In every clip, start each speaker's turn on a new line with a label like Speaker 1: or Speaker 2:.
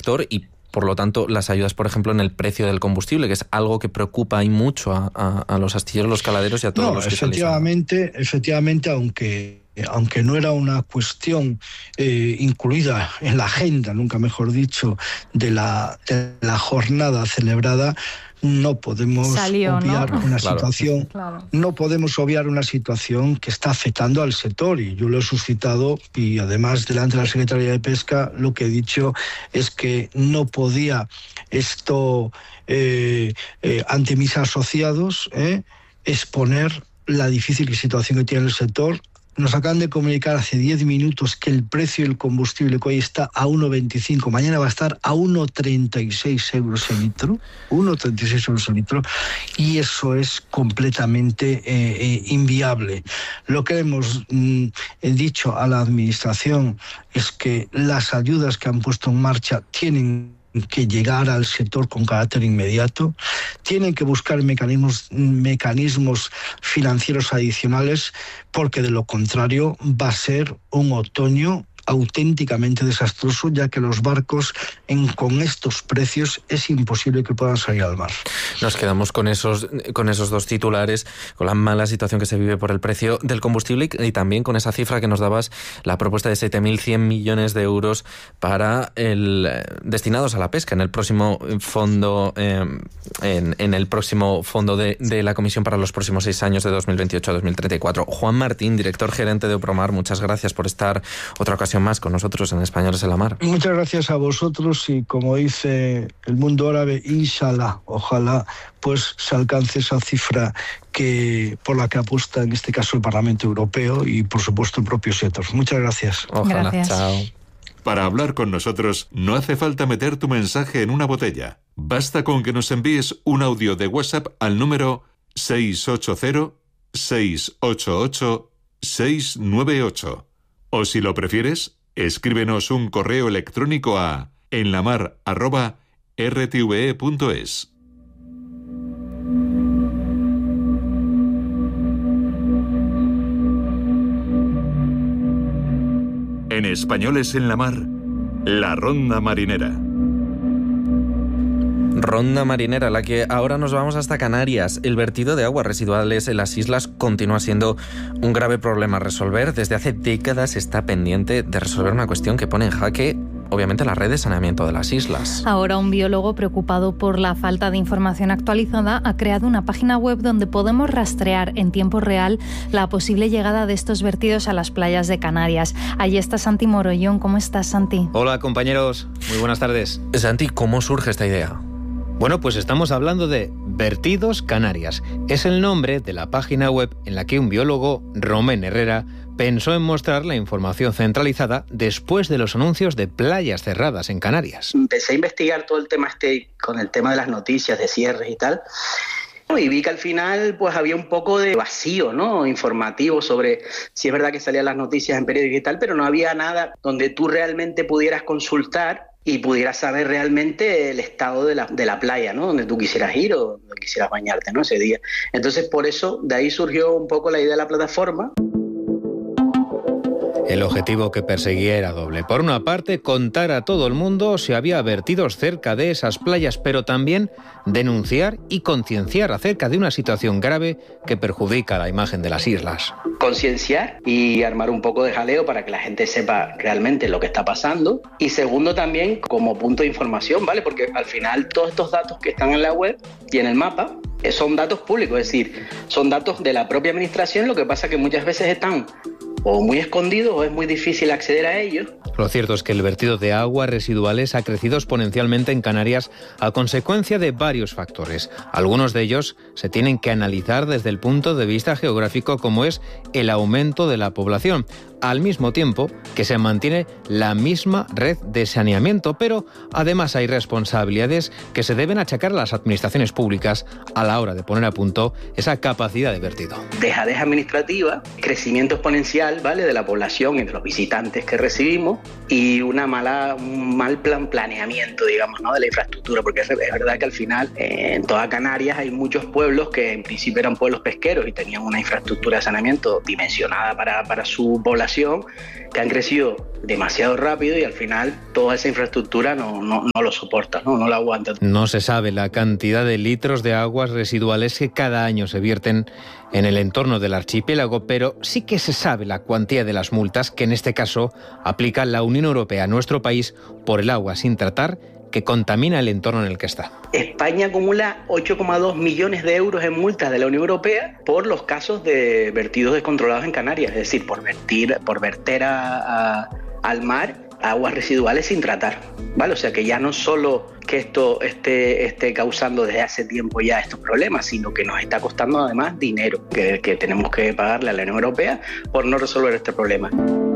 Speaker 1: sector y, por lo tanto, las ayudas, por ejemplo, en el precio del combustible, que es algo que preocupa y mucho a los astilleros, los caladeros y a todos los que
Speaker 2: efectivamente, aunque no era una cuestión incluida en la agenda, nunca mejor dicho, de la jornada celebrada, no podemos obviar una situación, no podemos obviar una situación que está afectando al sector, y yo lo he suscitado, y además delante de la Secretaría de Pesca lo que he dicho es que no podía esto ante mis asociados exponer la difícil situación que tiene el sector. Nos acaban de comunicar hace 10 minutos que el precio del combustible que hoy está a 1,25, mañana va a estar a 1,36 euros el litro, 1,36 euros el litro, y eso es completamente inviable. Lo que hemos dicho a la Administración es que las ayudas que han puesto en marcha tienen que llegar al sector con carácter inmediato, tienen que buscar mecanismos financieros adicionales, porque de lo contrario va a ser un otoño auténticamente desastroso, ya que los barcos con estos precios es imposible que puedan salir al mar.
Speaker 1: Nos quedamos con esos dos titulares, con la mala situación que se vive por el precio del combustible y también con esa cifra que nos dabas, la propuesta de 7.100 millones de euros para destinados a la pesca en el próximo fondo en el próximo fondo de la Comisión para los próximos 6 años de 2028 a 2034. Juan Martín, director gerente de Opromar, muchas gracias por estar otra ocasión más con nosotros en Españoles en la Mar.
Speaker 2: Muchas gracias a vosotros, y como dice el mundo árabe, inshallah, ojalá pues se alcance esa cifra por la que apuesta en este caso el Parlamento Europeo y por supuesto el propio sector. Muchas gracias.
Speaker 1: Ojalá. Gracias. Chao.
Speaker 3: Para hablar con nosotros no hace falta meter tu mensaje en una botella. Basta con que nos envíes un audio de WhatsApp al número 680-688-698. O si lo prefieres, escríbenos un correo electrónico a enlamar@rtve.es. En Españoles en la Mar, la Ronda Marinera.
Speaker 1: Ronda marinera, la que ahora nos vamos hasta Canarias. El vertido de aguas residuales en las islas continúa siendo un grave problema a resolver. Desde hace décadas está pendiente de resolver una cuestión que pone en jaque, obviamente, la red de saneamiento de las islas.
Speaker 4: Ahora un biólogo preocupado por la falta de información actualizada ha creado una página web donde podemos rastrear en tiempo real la posible llegada de estos vertidos a las playas de Canarias. Allí está Santi Morollón. ¿Cómo estás, Santi?
Speaker 5: Hola, compañeros. Muy buenas tardes.
Speaker 1: Santi, ¿cómo surge esta idea?
Speaker 5: Bueno, pues estamos hablando de Vertidos Canarias. Es el nombre de la página web en la que un biólogo, Romén Herrera, pensó en mostrar la información centralizada después de los anuncios de playas cerradas en Canarias.
Speaker 6: Empecé a investigar todo el tema con el tema de las noticias, de cierres y tal, y vi que al final pues había un poco de vacío, ¿no?, informativo sobre si es verdad que salían las noticias en periódicos y tal, pero no había nada donde tú realmente pudieras consultar y pudieras saber realmente el estado de la playa, ¿no?, donde tú quisieras ir o donde quisieras bañarte, ¿no?, ese día. Entonces, por eso, de ahí surgió un poco la idea de la plataforma.
Speaker 5: El objetivo que perseguía era doble. Por una parte, contar a todo el mundo si había vertidos cerca de esas playas, pero también denunciar y concienciar acerca de una situación grave que perjudica la imagen de las islas.
Speaker 6: Concienciar y armar un poco de jaleo para que la gente sepa realmente lo que está pasando. Y segundo, también como punto de información, ¿vale? Porque al final todos estos datos que están en la web y en el mapa son datos públicos, es decir, son datos de la propia administración. Lo que pasa es que muchas veces están o muy escondidos o es muy difícil acceder a ellos.
Speaker 5: Lo cierto es que el vertido de aguas residuales ha crecido exponencialmente en Canarias a consecuencia de varios factores. Algunos de ellos se tienen que analizar desde el punto de vista geográfico, como es el aumento de la población, al mismo tiempo que se mantiene la misma red de saneamiento, pero además hay responsabilidades que se deben achacar a las administraciones públicas a la hora de poner a punto esa capacidad de vertido.
Speaker 6: Dejadez administrativa, crecimiento exponencial, ¿vale?, de la población y de los visitantes que recibimos, y un mal planeamiento, digamos, ¿no?, de la infraestructura, porque es verdad que al final en toda Canarias hay muchos pueblos que en principio eran pueblos pesqueros y tenían una infraestructura de saneamiento dimensionada para su población, población que han crecido demasiado rápido y al final toda esa infraestructura no lo soporta, no la aguanta.
Speaker 5: No se sabe la cantidad de litros de aguas residuales que cada año se vierten en el entorno del archipiélago, pero sí que se sabe la cuantía de las multas que en este caso aplica la Unión Europea a nuestro país por el agua sin tratar que contamina el entorno en el que está.
Speaker 6: España acumula 8,2 millones de euros en multas de la Unión Europea por los casos de vertidos descontrolados en Canarias, es decir, por verter al mar aguas residuales sin tratar, ¿vale? O sea que ya no solo que esto esté causando desde hace tiempo ya estos problemas, sino que nos está costando además dinero que tenemos que pagarle a la Unión Europea por no resolver este problema.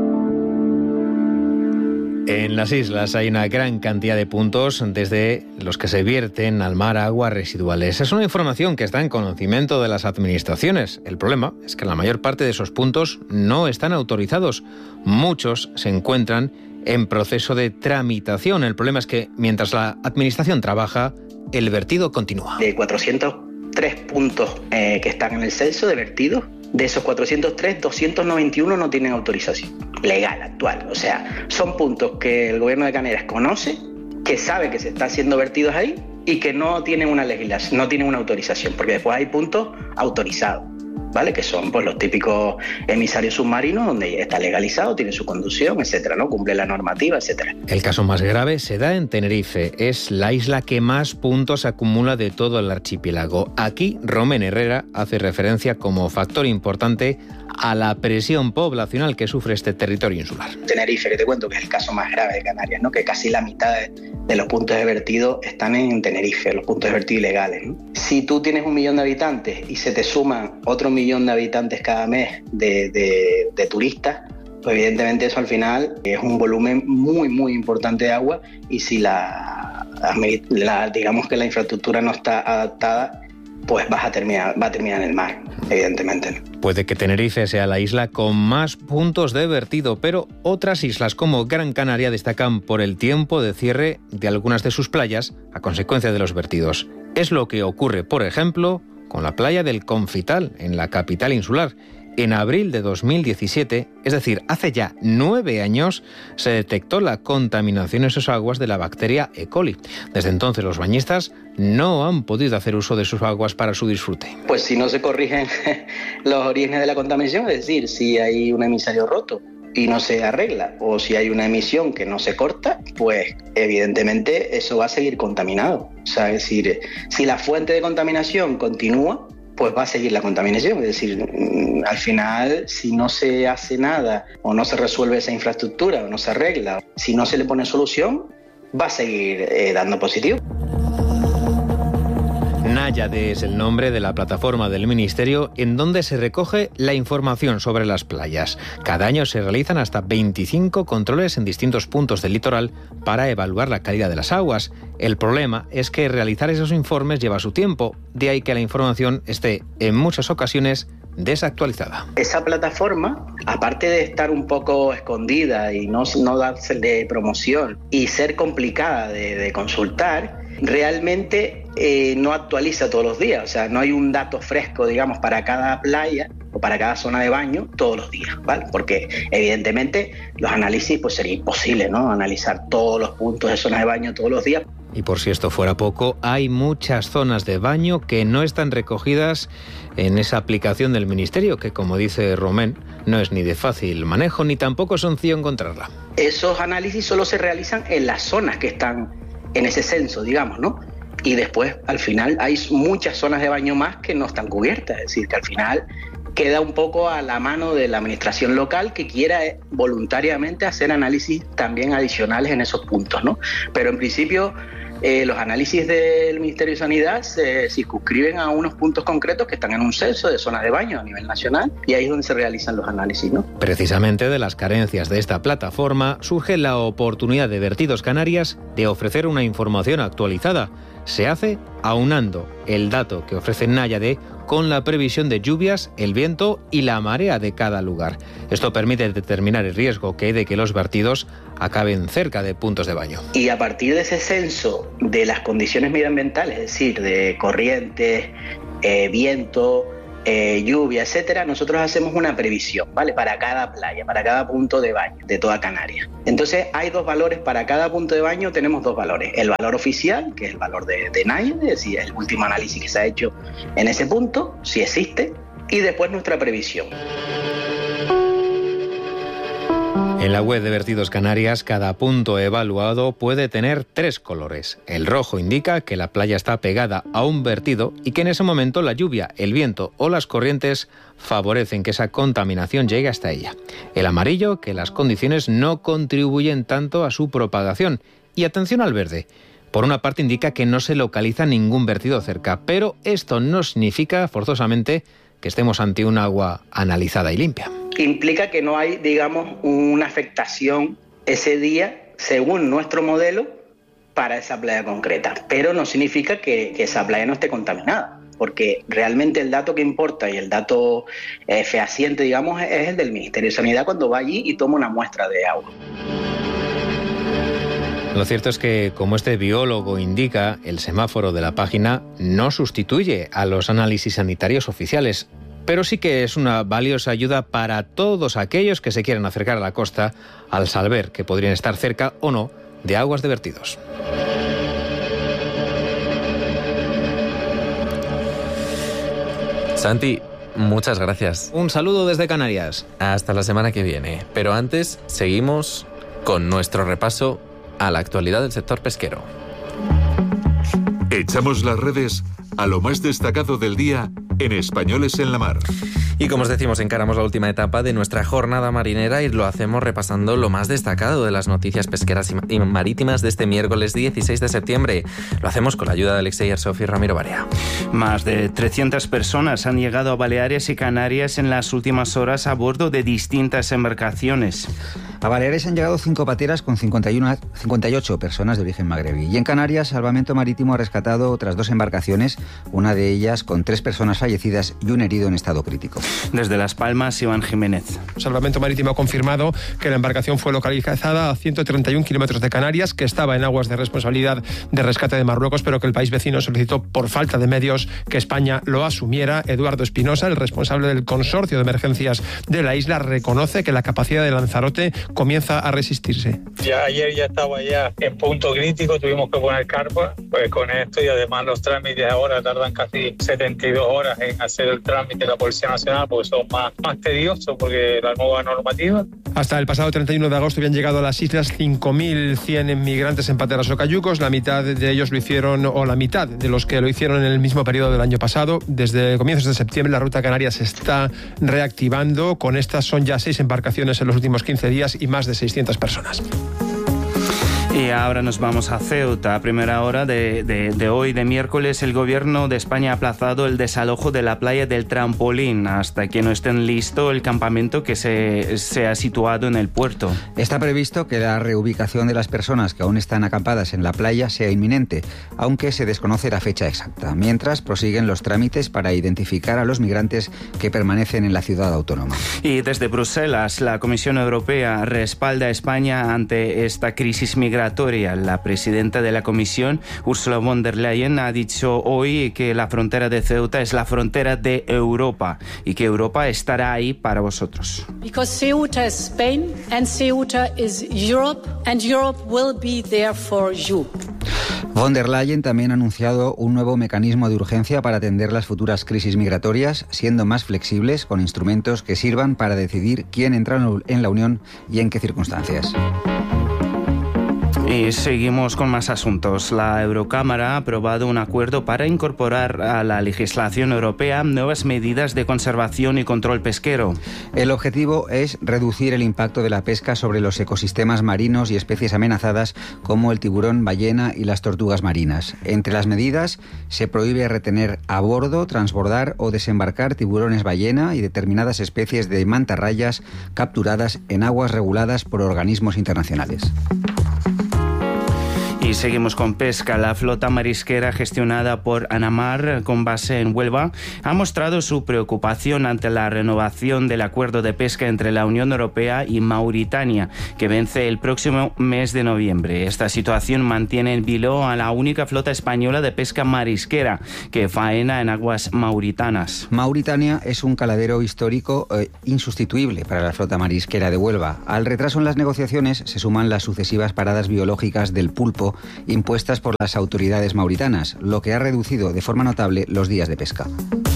Speaker 5: En las islas hay una gran cantidad de puntos desde los que se vierten al mar aguas residuales. Es una información que está en conocimiento de las administraciones. El problema es que la mayor parte de esos puntos no están autorizados. Muchos se encuentran en proceso de tramitación. El problema es que mientras la administración trabaja, el vertido continúa.
Speaker 6: De 403 puntos que están en el censo de vertidos, de esos 403, 291 no tienen autorización legal actual. O sea, son puntos que el gobierno de Canarias conoce, que sabe que se está haciendo vertidos ahí y que no tienen una legislación, no tienen una autorización, porque después hay puntos autorizados, ¿vale? Que son pues los típicos emisarios submarinos donde está legalizado, tiene su conducción, etcétera, ¿no? Cumple la normativa, etcétera.
Speaker 5: El caso más grave se da en Tenerife. Es la isla que más puntos acumula de todo el archipiélago. Aquí, Romén Herrera hace referencia como factor importante a la presión poblacional que sufre este territorio insular.
Speaker 6: Tenerife, que te cuento que es el caso más grave de Canarias, ¿no? Que casi la mitad de los puntos de vertido están en Tenerife, los puntos de vertido ilegales, ¿no? Si tú tienes 1 millón de habitantes y se te suman otro 1 millón de habitantes cada mes de turistas, pues evidentemente eso al final es un volumen muy, muy importante de agua, y si digamos que la infraestructura no está adaptada, pues va a terminar en el mar, evidentemente.
Speaker 5: Puede que Tenerife sea la isla con más puntos de vertido, pero otras islas como Gran Canaria destacan por el tiempo de cierre de algunas de sus playas a consecuencia de los vertidos. Es lo que ocurre, por ejemplo, con la playa del Confital, en la capital insular. En abril de 2017, es decir, hace ya 9 años, se detectó la contaminación en sus aguas de la bacteria E. coli. Desde entonces los bañistas no han podido hacer uso de sus aguas para su disfrute.
Speaker 6: Pues si no se corrigen los orígenes de la contaminación, es decir, si hay un emisario roto y no se arregla, o si hay una emisión que no se corta, pues evidentemente eso va a seguir contaminado. O sea, es decir, si la fuente de contaminación continúa, pues va a seguir la contaminación. Es decir, al final, si no se hace nada o no se resuelve esa infraestructura o no se arregla, si no se le pone solución, va a seguir dando positivo.
Speaker 5: Náyade es el nombre de la plataforma del Ministerio en donde se recoge la información sobre las playas. Cada año se realizan hasta 25 controles en distintos puntos del litoral para evaluar la calidad de las aguas. El problema es que realizar esos informes lleva su tiempo, de ahí que la información esté en muchas ocasiones desactualizada.
Speaker 6: Esa plataforma, aparte de estar un poco escondida y no dársele promoción y ser complicada de consultar, realmente no actualiza todos los días. O sea, no hay un dato fresco, digamos, para cada playa o para cada zona de baño todos los días, ¿vale? Porque evidentemente los análisis pues sería imposible, ¿no? Analizar todos los puntos de zonas de baño todos los días.
Speaker 5: Y por si esto fuera poco, hay muchas zonas de baño que no están recogidas en esa aplicación del Ministerio, que como dice Romén, no es ni de fácil manejo ni tampoco sencillo encontrarla.
Speaker 6: Esos análisis solo se realizan en las zonas que están en ese censo, digamos, ¿no? Y después, al final, hay muchas zonas de baño más que no están cubiertas. Es decir, que al final queda un poco a la mano de la administración local que quiera voluntariamente hacer análisis también adicionales en esos puntos, ¿no? Pero en principio los análisis del Ministerio de Sanidad se circunscriben a unos puntos concretos que están en un censo de zonas de baño a nivel nacional, y ahí es donde se realizan los análisis, ¿no?
Speaker 5: Precisamente de las carencias de esta plataforma surge la oportunidad de Vertidos Canarias de ofrecer una información actualizada. Se hace aunando el dato que ofrece Náyade con la previsión de lluvias, el viento y la marea de cada lugar. Esto permite determinar el riesgo que hay de que los vertidos acaben cerca de puntos de baño.
Speaker 6: Y a partir de ese censo de las condiciones medioambientales, es decir, de corrientes, viento, lluvia, etcétera, nosotros hacemos una previsión, ¿vale? Para cada playa, para cada punto de baño de toda Canarias. Entonces hay 2 valores para cada punto de baño, tenemos 2 valores. El valor oficial, que es el valor de NAIE, es decir, el último análisis que se ha hecho en ese punto, si existe, y después nuestra previsión.
Speaker 5: En la web de Vertidos Canarias, cada punto evaluado puede tener 3 colores. El rojo indica que la playa está pegada a un vertido y que en ese momento la lluvia, el viento o las corrientes favorecen que esa contaminación llegue hasta ella. El amarillo, que las condiciones no contribuyen tanto a su propagación. Y atención al verde. Por una parte indica que no se localiza ningún vertido cerca, pero esto no significa forzosamente que estemos ante un agua analizada y limpia.
Speaker 6: Implica que no hay, digamos, una afectación ese día, según nuestro modelo, para esa playa concreta. Pero no significa que esa playa no esté contaminada, porque realmente el dato que importa y el dato fehaciente, digamos, es el del Ministerio de Sanidad cuando va allí y toma una muestra de agua.
Speaker 5: Lo cierto es que, como este biólogo indica, el semáforo de la página no sustituye a los análisis sanitarios oficiales, pero sí que es una valiosa ayuda para todos aquellos que se quieran acercar a la costa al saber que podrían estar cerca o no de aguas de vertidos.
Speaker 1: Santi, muchas gracias.
Speaker 5: Un saludo desde Canarias.
Speaker 1: Hasta la semana que viene. Pero antes, seguimos con nuestro repaso a la actualidad del sector pesquero.
Speaker 3: Echamos las redes a lo más destacado del día en Españoles en la Mar.
Speaker 1: Y como os decimos, encaramos la última etapa de nuestra jornada marinera y lo hacemos repasando lo más destacado de las noticias pesqueras y marítimas de este miércoles 16 de septiembre. Lo hacemos con la ayuda de Alexei Arsov y Ramiro Barea.
Speaker 7: Más de 300 personas han llegado a Baleares y Canarias en las últimas horas a bordo de distintas embarcaciones.
Speaker 8: A Baleares han llegado 5 pateras con 58 personas de origen magrebí. Y en Canarias, Salvamento Marítimo ha rescatado otras 2 embarcaciones, una de ellas con 3 personas fallecidas y un herido en estado crítico.
Speaker 7: Desde Las Palmas, Iván Jiménez.
Speaker 9: Salvamento Marítimo ha confirmado que la embarcación fue localizada a 131 kilómetros de Canarias, que estaba en aguas de responsabilidad de rescate de Marruecos, pero que el país vecino solicitó por falta de medios que España lo asumiera. Eduardo Espinosa, el responsable del consorcio de emergencias de la isla, reconoce que la capacidad de Lanzarote comienza a resistirse.
Speaker 10: Ya ayer ya estaba en punto crítico, tuvimos que poner carpa, pues con esto, y además los trámites ahora tardan casi 72 horas en hacer el trámite de la Policía Nacional, porque son más tediosos porque la nueva normativa.
Speaker 9: Hasta el pasado 31 de agosto habían llegado a las islas 5.100 inmigrantes en pateras o cayucos. La mitad de ellos lo hicieron, o la mitad de los que lo hicieron en el mismo periodo del año pasado. Desde comienzos de septiembre la ruta canaria se está reactivando. Con estas son ya 6 embarcaciones en los últimos 15 días y más de 600 personas.
Speaker 7: Y ahora nos vamos a Ceuta. A primera hora de hoy, de miércoles, el gobierno de España ha aplazado el desalojo de la playa del Trampolín hasta que no estén listo el campamento que se ha situado en el puerto.
Speaker 8: Está previsto que la reubicación de las personas que aún están acampadas en la playa sea inminente, aunque se desconoce la fecha exacta, mientras prosiguen los trámites para identificar a los migrantes que permanecen en la ciudad autónoma.
Speaker 7: Y desde Bruselas, la Comisión Europea respalda a España ante esta crisis migratoria. La presidenta de la Comisión, Ursula von der Leyen, ha dicho hoy que la frontera de Ceuta es la frontera de Europa y que Europa estará ahí para vosotros.
Speaker 11: Because Ceuta is Spain and Ceuta is Europe and Europe will be there for you.
Speaker 8: Von der Leyen también ha anunciado un nuevo mecanismo de urgencia para atender las futuras crisis migratorias, siendo más flexibles con instrumentos que sirvan para decidir quién entra en la Unión y en qué circunstancias.
Speaker 7: Y seguimos con más asuntos. La Eurocámara ha aprobado un acuerdo para incorporar a la legislación europea nuevas medidas de conservación y control pesquero.
Speaker 8: El objetivo es reducir el impacto de la pesca sobre los ecosistemas marinos y especies amenazadas como el tiburón ballena y las tortugas marinas. Entre las medidas se prohíbe retener a bordo, transbordar o desembarcar tiburones ballena y determinadas especies de mantarrayas capturadas en aguas reguladas por organismos internacionales.
Speaker 7: Y seguimos con pesca. La flota marisquera gestionada por Anamar, con base en Huelva, ha mostrado su preocupación ante la renovación del acuerdo de pesca entre la Unión Europea y Mauritania, que vence el próximo mes de noviembre. Esta situación mantiene en vilo a la única flota española de pesca marisquera que faena en aguas mauritanas.
Speaker 8: Mauritania es un caladero histórico insustituible para la flota marisquera de Huelva. Al retraso en las negociaciones se suman las sucesivas paradas biológicas del pulpo impuestas por las autoridades mauritanas, lo que ha reducido de forma notable los días de pesca.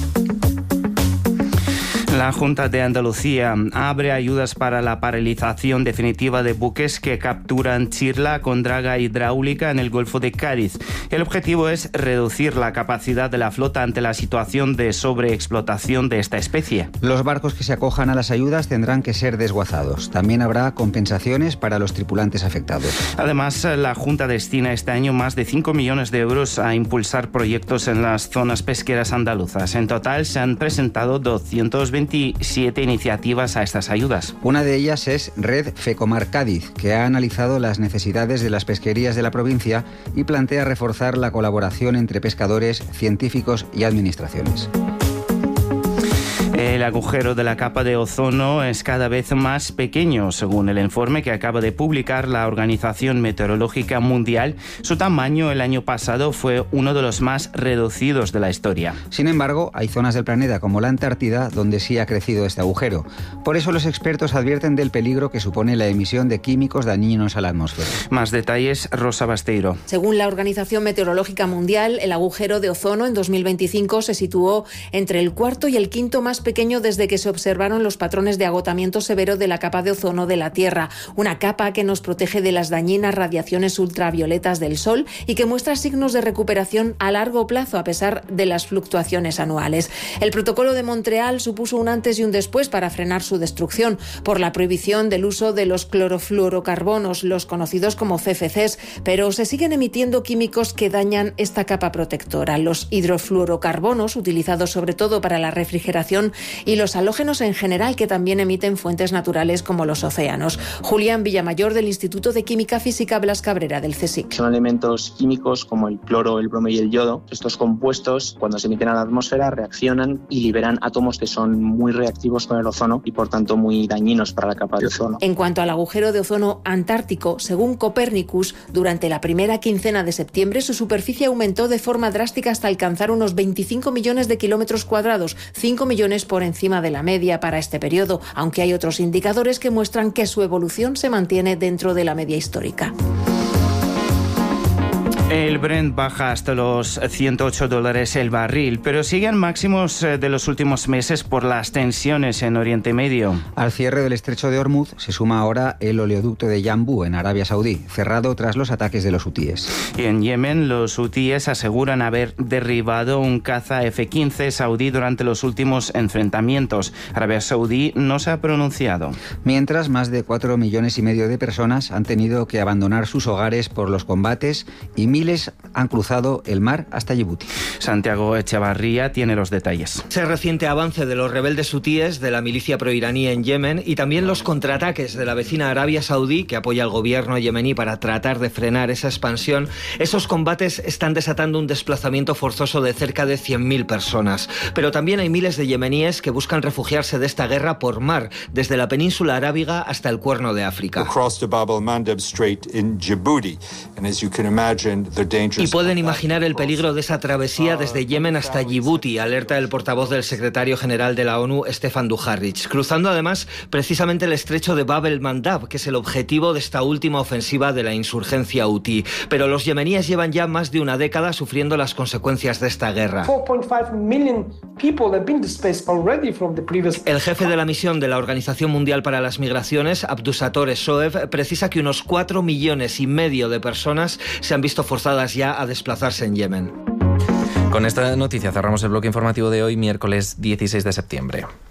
Speaker 7: La Junta de Andalucía abre ayudas para la paralización definitiva de buques que capturan chirla con draga hidráulica en el Golfo de Cádiz. El objetivo es reducir la capacidad de la flota ante la situación de sobreexplotación de esta especie.
Speaker 8: Los barcos que se acojan a las ayudas tendrán que ser desguazados. También habrá compensaciones para los tripulantes afectados.
Speaker 7: Además, la Junta destina este año más de 5 millones de euros a impulsar proyectos en las zonas pesqueras andaluzas. En total se han presentado 227 iniciativas a estas ayudas.
Speaker 8: Una de ellas es Red Fecomar Cádiz, que ha analizado las necesidades de las pesquerías de la provincia y plantea reforzar la colaboración entre pescadores, científicos y administraciones.
Speaker 7: El agujero de la capa de ozono es cada vez más pequeño. Según el informe que acaba de publicar la Organización Meteorológica Mundial, su tamaño el año pasado fue uno de los más reducidos de la historia.
Speaker 8: Sin embargo, hay zonas del planeta como la Antártida donde sí ha crecido este agujero. Por eso los expertos advierten del peligro que supone la emisión de químicos dañinos a la atmósfera.
Speaker 7: Más detalles, Rosa Basteiro.
Speaker 12: Según la Organización Meteorológica Mundial, el agujero de ozono en 2025 se situó entre el cuarto y el quinto más pequeño desde que se observaron los patrones de agotamiento severo de la capa de ozono de la Tierra, una capa que nos protege de las dañinas radiaciones ultravioletas del Sol y que muestra signos de recuperación a largo plazo a pesar de las fluctuaciones anuales. El protocolo de Montreal supuso un antes y un después para frenar su destrucción por la prohibición del uso de los clorofluorocarbonos, los conocidos como CFCs, pero se siguen emitiendo químicos que dañan esta capa protectora. Los hidrofluorocarbonos, utilizados sobre todo para la refrigeración, y los halógenos en general, que también emiten fuentes naturales como los océanos. Julián Villamayor, del Instituto de Química Física Blas Cabrera, del CSIC.
Speaker 13: Son elementos químicos como el cloro, el bromo y el yodo. Estos compuestos, cuando se emiten a la atmósfera, reaccionan y liberan átomos que son muy reactivos con el ozono y, por tanto, muy dañinos para la capa de ozono.
Speaker 12: En cuanto al agujero de ozono antártico, según Copernicus, durante la primera quincena de septiembre su superficie aumentó de forma drástica hasta alcanzar unos 25 millones de kilómetros cuadrados, 5 millones por encima de la media para este periodo, aunque hay otros indicadores que muestran que su evolución se mantiene dentro de la media histórica.
Speaker 7: El Brent baja hasta los $108 el barril, pero siguen máximos de los últimos meses por las tensiones en Oriente Medio.
Speaker 8: Al cierre del estrecho de Hormuz se suma ahora el oleoducto de Yanbu en Arabia Saudí, cerrado tras los ataques de los hutíes.
Speaker 7: Y en Yemen, los hutíes aseguran haber derribado un caza F-15 saudí durante los últimos enfrentamientos. Arabia Saudí no se ha pronunciado.
Speaker 8: Mientras, más de 4,5 millones de personas han tenido que abandonar sus hogares por los combates y miles han cruzado el mar hasta Yibuti.
Speaker 7: Santiago Echevarría tiene los detalles.
Speaker 14: Ese reciente avance de los rebeldes hutíes de la milicia proiraní en Yemen y también los contraataques de la vecina Arabia Saudí, que apoya al gobierno yemení para tratar de frenar esa expansión, esos combates están desatando un desplazamiento forzoso de cerca de 100.000 personas. Pero también hay miles de yemeníes que buscan refugiarse de esta guerra por mar, desde la península arábiga hasta el Cuerno de África. Y pueden imaginar el peligro de esa travesía desde Yemen hasta Yibuti, alerta el portavoz del secretario general de la ONU, Stefan Dujarric, cruzando además precisamente el estrecho de Bab el-Mandab, que es el objetivo de esta última ofensiva de la insurgencia hutí. Pero los yemeníes llevan ya más de una década sufriendo las consecuencias de esta guerra.
Speaker 15: 4.5 million people have been displaced already from the previous...
Speaker 14: El jefe de la misión de la Organización Mundial para las Migraciones, Abdusattor Shoev, precisa que unos 4,5 millones de personas se han visto forzadas ya a desplazarse en Yemen.
Speaker 1: Con esta noticia cerramos el bloque informativo de hoy, miércoles 16 de septiembre.